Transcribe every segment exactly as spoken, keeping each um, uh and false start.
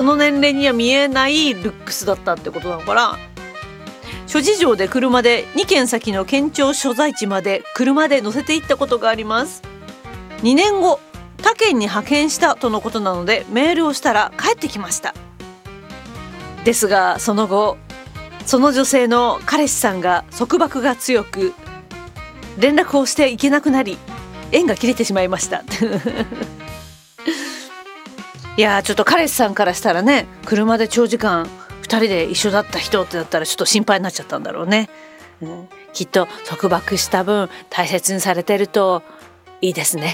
の年齢には見えないルックスだったってことなのかな。諸事情で車でにけん先の県庁所在地まで車で乗せて行ったことがあります。にねんご他県に派遣したとのことなのでメールをしたら帰ってきました。ですがその後その女性の彼氏さんが束縛が強く連絡をしていけなくなり縁が切れてしまいましたいやーちょっと彼氏さんからしたらね、車で長時間ふたりで一緒だった人ってなったらちょっと心配になっちゃったんだろうね、うん、きっと束縛した分大切にされてるといいですね、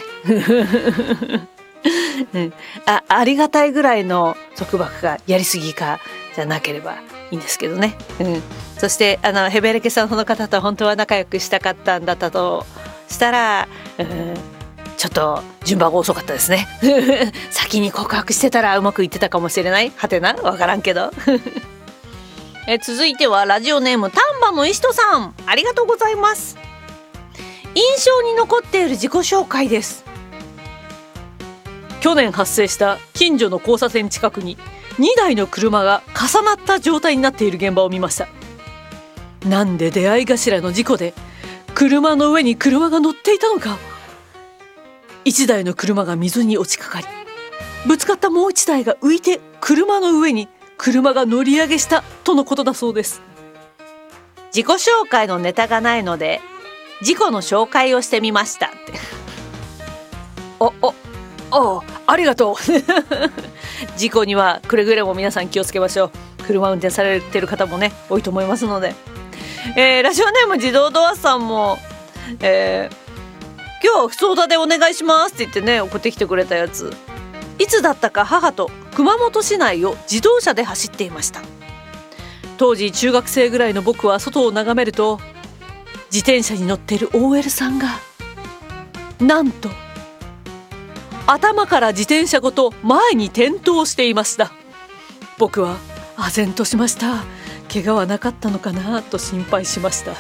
うん、あ, ありがたいぐらいの束縛がやりすぎかじゃなければいいんですけどね、うん、そしてあのヘベレケさんその方と本当は仲良くしたかったんだったとしたら、うん、ちょっと順番が遅かったですね先に告白してたらうまくいってたかもしれない。はてな、わからんけどえ続いてはラジオネーム丹波の石戸さん、ありがとうございます。印象に残っている自己紹介です。去年発生した近所の交差点近くににだいの車が重なった状態になっている現場を見ました。なんで出会い頭の事故で車の上に車が乗っていたのか。いちだいの車が溝に落ちかかり、ぶつかったもういちだいが浮いて車の上に車が乗り上げしたとのことだそうです。自己紹介のネタがないので事故の紹介をしてみましたっておおおありがとう事故にはくれぐれも皆さん気をつけましょう。車運転されてる方もね多いと思いますので、えー、ラジオネーム自動ドアさんも、えー、今日は不相談でお願いしますって言ってね送ってきてくれたやつ。いつだったか母と熊本市内を自動車で走っていました。当時中学生ぐらいの僕は外を眺めると自転車に乗っている オーエル さんがなんと頭から自転車ごと前に転倒していました。僕は唖然としました。怪我はなかったのかなと心配しました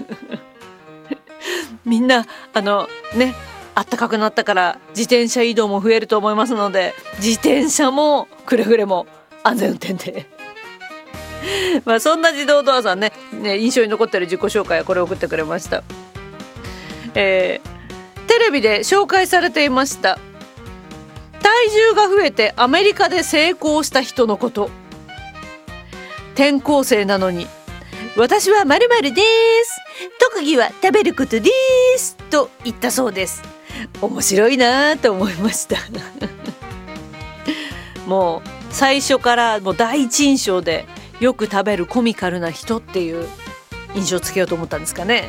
みんなあのね暖かくなったから自転車移動も増えると思いますので、自転車もくれぐれも安全運転でまあそんな自動ドアさん ね, ね印象に残っている自己紹介はこれを送ってくれました。えー、テレビで紹介されていました。体重が増えてアメリカで成功した人のこと。転校生なのに私は〇〇です、特技は食べることですと言ったそうです。面白いなと思いましたもう最初からもう第一印象でよく食べるコミカルな人っていう印象をつけようと思ったんですかね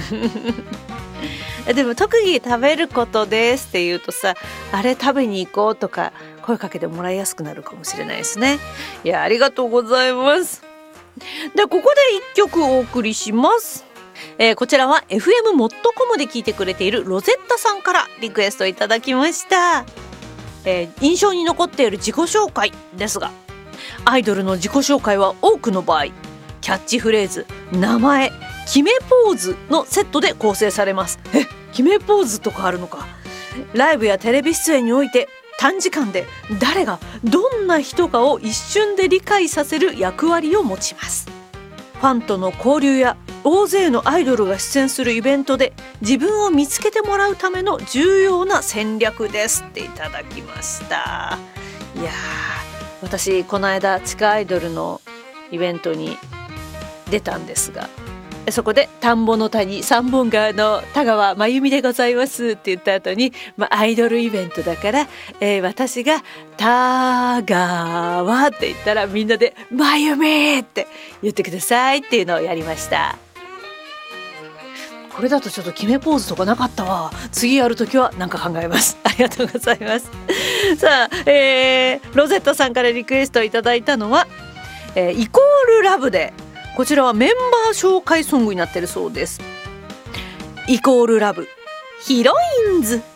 でも特技食べることですって言うとさ、あれ食べに行こうとか声かけてもらいやすくなるかもしれないですね。いやありがとうございます。でここで一曲お送りします。えー、こちらは エフエム モットコム で聞いてくれているロゼッタさんからリクエストいただきました。えー、印象に残っている自己紹介ですが、アイドルの自己紹介は多くの場合キャッチフレーズ、名前、決めポーズのセットで構成されます。え、決めポーズとかあるのか。ライブやテレビ出演において短時間で誰がどんな人かを一瞬で理解させる役割を持ちます。ファンとの交流や大勢のアイドルが出演するイベントで自分を見つけてもらうための重要な戦略ですっていただきました。いやー、私この間地下アイドルのイベントに出たんですが、そこで田んぼの谷三本川の田川真由美でございますって言った後に、まあ、アイドルイベントだから、えー、私が田川って言ったらみんなで真由美って言ってくださいっていうのをやりました。これだとちょっと決めポーズとかなかったわ。次やるときはなんか考えます。ありがとうございますさあ、えー、ロゼッタさんからリクエストいただいたのは、えー、イコールラブで、こちらはメンバー紹介ソングになっているそうです。イコールラブヒロインズ。